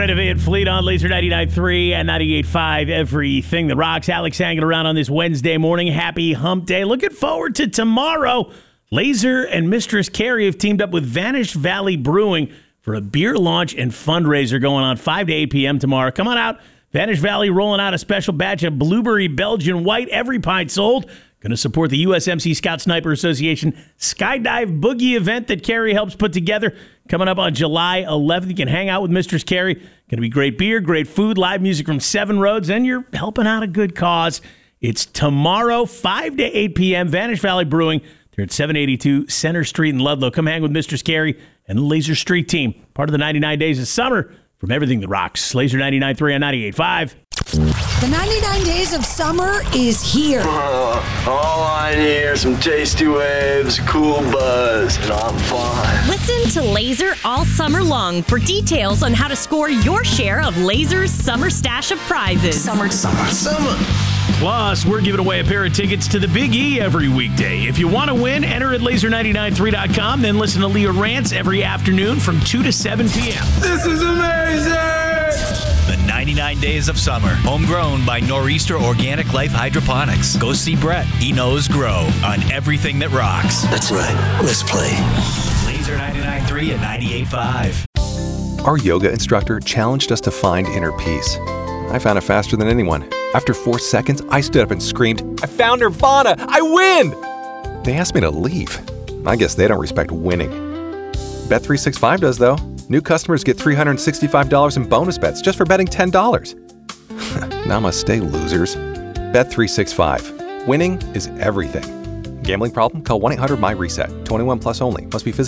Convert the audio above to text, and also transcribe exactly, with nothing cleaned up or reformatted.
Brandon Van Fleet on Laser ninety-nine point three and ninety-eight point five. Everything that rocks. Alex hanging around on this Wednesday morning. Happy hump day. Looking forward to tomorrow. Laser and Mistress Carrie have teamed up with Vanished Valley Brewing for a beer launch and fundraiser going on five to eight p.m. tomorrow. Come on out. Vanished Valley rolling out a special batch of Blueberry Belgian White. Every pint sold. Going to support the U S M C Scout Sniper Association Skydive Boogie event that Carrie helps put together. Coming up on July eleventh. You can hang out with Mistress Carrie. Going to be great beer, great food, live music from Seven Roads, and you're helping out a good cause. It's tomorrow, five to eight p.m. Vanished Valley Brewing. They're at seven eighty-two Center Street in Ludlow. Come hang with Mistress Carrie and the Laser Street team. Part of the ninety-nine Days of Summer from everything that rocks. Laser ninety-nine point three and ninety-eight point five. The ninety-nine Days of Summer is here. Uh, all I need are some tasty waves, cool buzz, and I'm fine. Listen to Laser all summer long for details on how to score your share of Laser's summer stash of prizes. Summer, summer, Summer. Plus, we're giving away a pair of tickets to the Big E every weekday. If you want to win, enter at laser nine nine three dot com, then listen to Leah Rants every afternoon from two to seven p.m. This is amazing! The ninety-nine Days of Summer. Homegrown by Nor'easter Organic Life Hydroponics. Go see Brett. He knows grow on everything that rocks. That's right. Let's play. Laser ninety-nine point three and ninety-eight point five. Our yoga instructor challenged us to find inner peace. I found it faster than anyone. After four seconds, I stood up and screamed, "I found Nirvana! I win!" They asked me to leave. I guess they don't respect winning. Bet three sixty-five does, though. New customers get three hundred sixty-five dollars in bonus bets just for betting ten dollars. Namaste, losers. Bet three sixty-five. Winning is everything. Gambling problem? Call one eight hundred M Y reset. twenty-one plus only. Must be physically